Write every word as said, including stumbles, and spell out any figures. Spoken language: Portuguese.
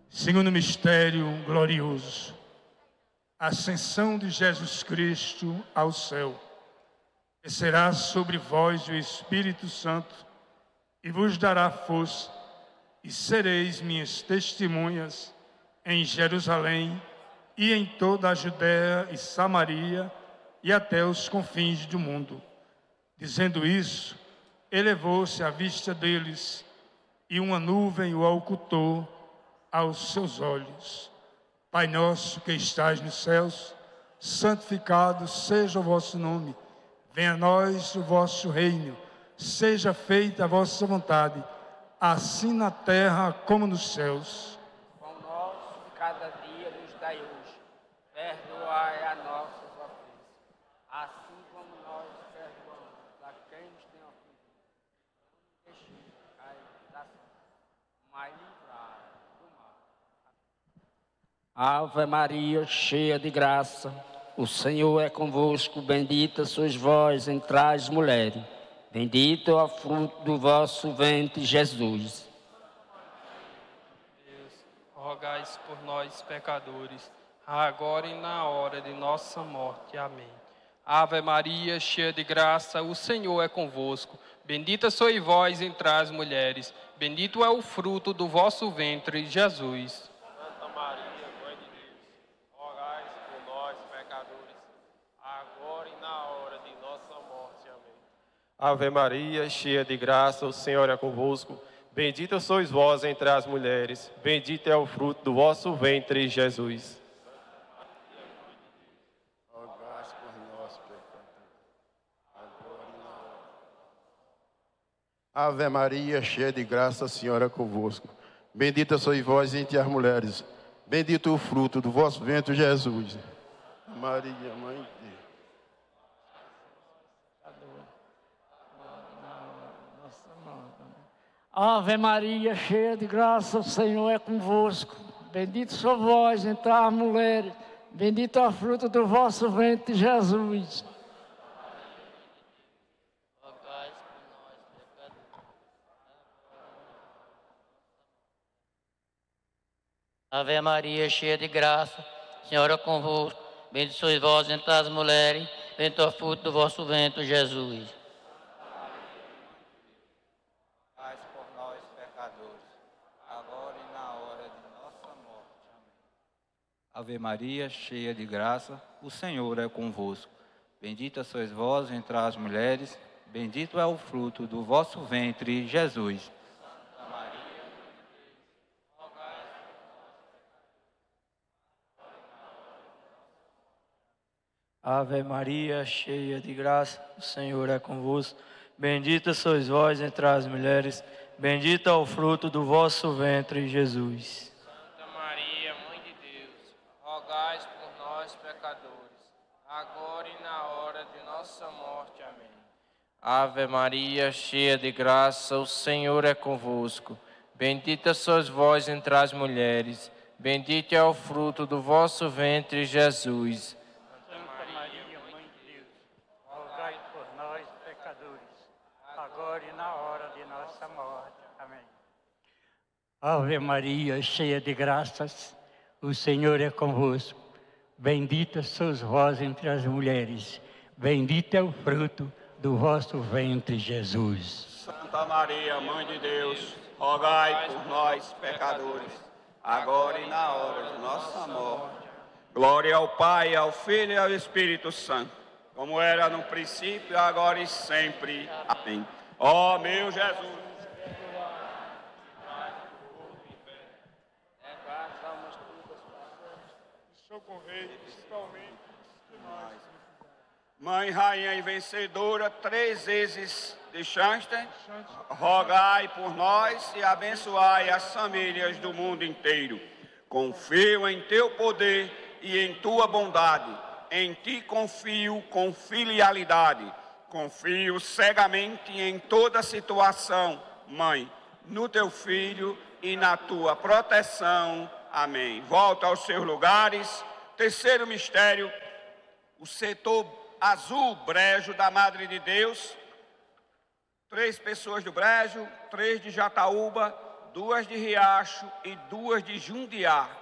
Segundo mistério glorioso, a ascensão de Jesus Cristo ao céu. Descerá sobre vós o Espírito Santo e vos dará força, e sereis minhas testemunhas em Jerusalém e em toda a Judéia e Samaria e até os confins do mundo. Dizendo isso, elevou-se à vista deles, e uma nuvem o ocultou aos seus olhos. Pai nosso que estais nos céus, santificado seja o vosso nome. Venha a nós o vosso reino. Seja feita a vossa vontade, assim na terra como nos céus. O pão nosso de cada dia nos dai hoje. Perdoai as nossas ofensas, assim como nós perdoamos a quem nos tem ofendido. Não nos deixeis cair em tentação, mas livrai do mal. Ave Maria, cheia de graça, o Senhor é convosco. Bendita sois vós entre as mulheres. Bendito é o fruto do vosso ventre, Jesus. Deus, rogais por nós, pecadores, agora e na hora de nossa morte. Amém. Ave Maria, cheia de graça, o Senhor é convosco. Bendita sois vós entre as mulheres. Bendito é o fruto do vosso ventre, Jesus. Santa Maria, Mãe de Deus, rogais por nós, pecadores, agora e na hora de nossa morte. Amém. Ave Maria, cheia de graça, o Senhor é convosco. Bendita sois vós entre as mulheres. Bendito é o fruto do vosso ventre, Jesus. Rogais por nós, pecadores, agora e na hora. Ave Maria, cheia de graça, o Senhor é convosco. Bendita sois vós entre as mulheres. Bendito o fruto do vosso ventre, Jesus. Maria, Mãe de Deus. Ave Maria, cheia de graça, o Senhor é convosco. Bendito sois vós entre as mulheres. Bendito é o fruto do vosso ventre, Jesus. Rogais por nós, pecadores. Ave Maria, cheia de graça, o Senhor é convosco. Bendito sois vós entre as mulheres. Bendito é o fruto do vosso ventre, Jesus. Ave Maria, cheia de graça, o Senhor é convosco. Bendita sois vós entre as mulheres, bendito é o fruto do vosso ventre, Jesus. Santa Maria, Mãe de Deus, rogai por nós. Ave Maria, cheia de graça, o Senhor é convosco. Bendita sois vós entre as mulheres, bendito é o fruto do vosso ventre, Jesus. Rogais por nós, pecadores, agora e na hora de nossa morte. Amém. Ave Maria, cheia de graça, o Senhor é convosco. Bendita sois vós entre as mulheres. Bendito é o fruto do vosso ventre, Jesus. Santa Maria, Mãe de Deus, rogai por nós, pecadores, agora e na hora de nossa morte. Amém. Ave Maria, cheia de graças, o Senhor é convosco. Bendita sois vós entre as mulheres. Bendito é o fruto do vosso ventre, Jesus. Santa Maria, Mãe de Deus, rogai por nós, pecadores, agora e na hora de nossa morte. Glória ao Pai, ao Filho e ao Espírito Santo, como era no princípio, agora e sempre. Amém. Ó meu Jesus. Socorrei principalmente os que mais. Mãe, rainha e vencedora, três vezes de Chanster, rogai por nós e abençoai as famílias do mundo inteiro. Confio em teu poder e em tua bondade. Em ti confio com filialidade. Confio cegamente em toda situação, Mãe, no teu Filho e na tua proteção. Amém. Volta aos seus lugares. Terceiro mistério, o setor azul brejo da Madre de Deus. Três pessoas do brejo, três de Jataúba, duas de Riacho e duas de Jundiá.